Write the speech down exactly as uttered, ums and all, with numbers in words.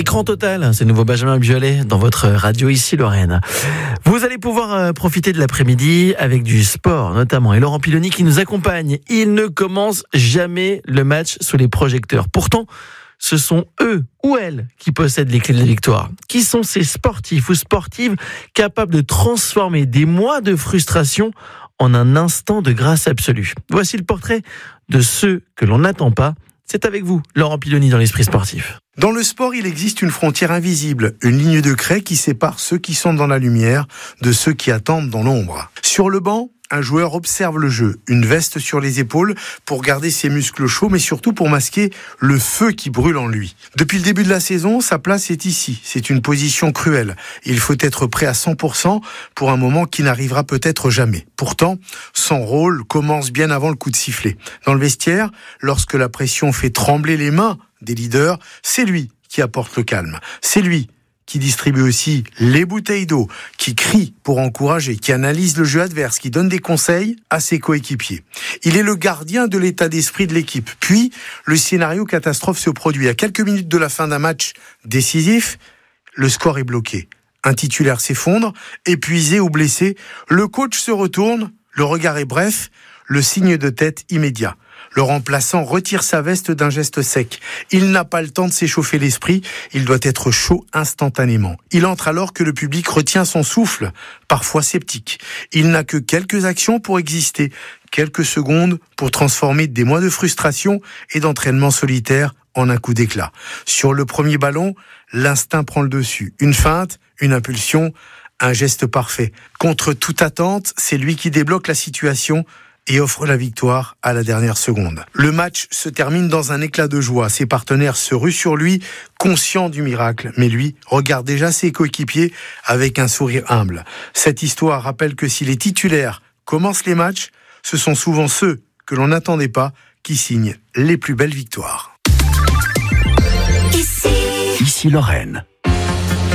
Écran total, c'est le nouveau Benjamin Biolay dans votre radio ici Lorraine. Vous allez pouvoir profiter de l'après-midi avec du sport notamment. Et Laurent Piloni qui nous accompagne. Il ne commence jamais le match sous les projecteurs. Pourtant, ce sont eux ou elles qui possèdent les clés de la victoire. Qui sont ces sportifs ou sportives capables de transformer des mois de frustration en un instant de grâce absolue? Voici le portrait de ceux que l'on n'attend pas. C'est avec vous, Laurent Piloni, dans l'Esprit Sportif. Dans le sport, il existe une frontière invisible, une ligne de craie qui sépare ceux qui sont dans la lumière de ceux qui attendent dans l'ombre. Sur le banc, un joueur observe le jeu, une veste sur les épaules pour garder ses muscles chauds, mais surtout pour masquer le feu qui brûle en lui. Depuis le début de la saison, sa place est ici. C'est une position cruelle. Il faut être prêt à cent pour cent pour un moment qui n'arrivera peut-être jamais. Pourtant, son rôle commence bien avant le coup de sifflet. Dans le vestiaire, lorsque la pression fait trembler les mains des leaders, c'est lui qui apporte le calme. C'est lui qui distribue aussi les bouteilles d'eau, qui crie pour encourager, qui analyse le jeu adverse, qui donne des conseils à ses coéquipiers. Il est le gardien de l'état d'esprit de l'équipe. Puis, le scénario catastrophe se produit. À quelques minutes de la fin d'un match décisif, le score est bloqué. Un titulaire s'effondre, épuisé ou blessé. Le coach se retourne, le regard est bref, le signe de tête immédiat. Le remplaçant retire sa veste d'un geste sec. Il n'a pas le temps de s'échauffer l'esprit, il doit être chaud instantanément. Il entre alors que le public retient son souffle, parfois sceptique. Il n'a que quelques actions pour exister, quelques secondes pour transformer des mois de frustration et d'entraînement solitaire en un coup d'éclat. Sur le premier ballon, l'instinct prend le dessus. Une feinte, une impulsion, un geste parfait. Contre toute attente, c'est lui qui débloque la situation et offre la victoire à la dernière seconde. Le match se termine dans un éclat de joie. Ses partenaires se ruent sur lui, conscients du miracle. Mais lui regarde déjà ses coéquipiers avec un sourire humble. Cette histoire rappelle que si les titulaires commencent les matchs, ce sont souvent ceux que l'on n'attendait pas qui signent les plus belles victoires. Ici, Ici Lorraine.